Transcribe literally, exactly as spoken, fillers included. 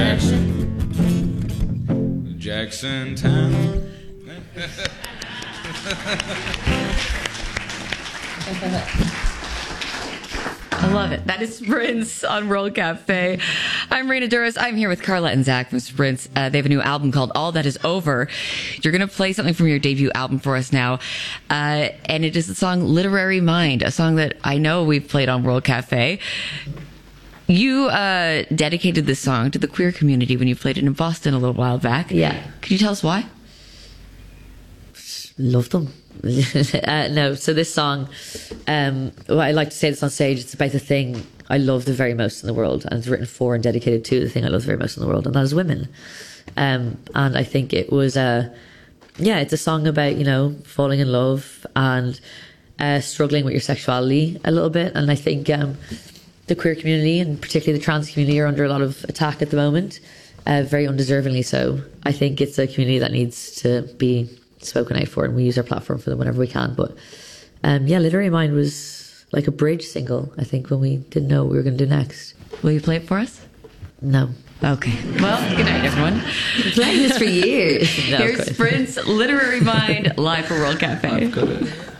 Jackson, Jackson Town. I love it. That is Sprints on World Cafe. I'm Rena Duras. I'm here with Carla and Zach from Sprints. Uh, they have a new album called All That Is Over. You're going to play something from your debut album for us now. Uh, and it is the song Literary Mind, a song that I know we've played on World Cafe. You uh, dedicated this song to the queer community when you played it in Boston a little while back. Yeah. Could you tell us why? Love them. uh, no, so this song, um, well, I like to say this on stage, it's about the thing I love the very most in the world, and it's written for and dedicated to the thing I love the very most in the world, and that is women. Um, and I think it was, uh, yeah, it's a song about, you know, falling in love and uh, struggling with your sexuality a little bit. And I think um, the queer community, and particularly the trans community, are under a lot of attack at the moment, uh, very undeservingly so. I think it's a community that needs to be spoken out for, and we use our platform for them whenever we can. But um, yeah, Literary Mind was like a bridge single, I think, when we didn't know what we were going to do next. Will you play it for us? No. Okay. Well, good night, everyone. I've been playing this for years. No, Here's Sprints Literary Mind live for World Cafe. I've got it.